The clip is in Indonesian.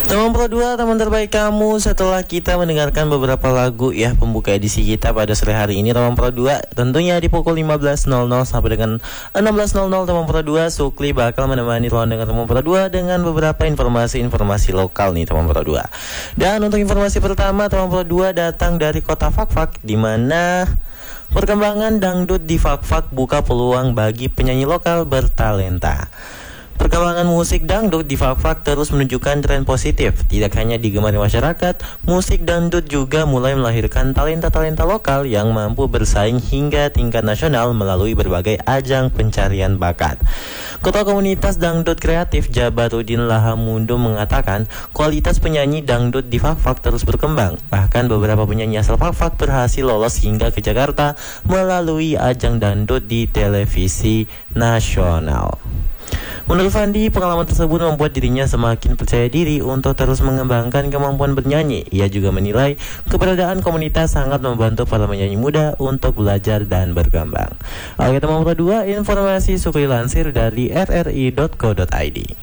Teman Pro 2, teman terbaik kamu, setelah kita mendengarkan beberapa lagu ya pembuka edisi kita pada sore hari ini teman Pro 2, tentunya di pukul 15.00 sampai dengan 16.00 teman Pro 2, Sukli bakal menemani ruang dengar teman Pro 2 dengan beberapa informasi lokal nih teman Pro 2. Dan untuk informasi pertama teman Pro 2 datang dari kota Fakfak, di mana perkembangan dangdut di Fakfak buka peluang bagi penyanyi lokal bertalenta. Perkembangan musik dangdut di Fakfak terus menunjukkan tren positif. Tidak hanya digemari masyarakat, musik dangdut juga mulai melahirkan talenta-talenta lokal yang mampu bersaing hingga tingkat nasional melalui berbagai ajang pencarian bakat. Ketua Komunitas Dangdut Kreatif Jabarudin Lahamundo mengatakan, kualitas penyanyi dangdut di Fakfak terus berkembang. Bahkan beberapa penyanyi asal Fakfak berhasil lolos hingga ke Jakarta melalui ajang dangdut di televisi nasional. Menurut Fandi, pengalaman tersebut membuat dirinya semakin percaya diri untuk terus mengembangkan kemampuan bernyanyi. Ia juga menilai keberadaan komunitas sangat membantu para penyanyi muda untuk belajar dan berkembang. Oke teman Pro 2, informasi Sukri lansir dari rri.co.id.